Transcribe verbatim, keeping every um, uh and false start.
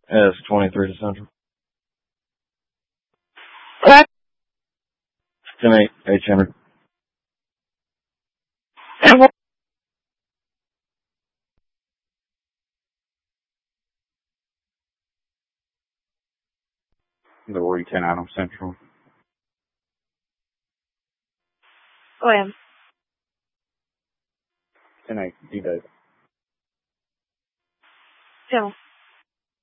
S twenty-three to Central. What? ten eight, H Henry. And what? The Rory ten Adams Central. When? ten eight, D-Date. Till.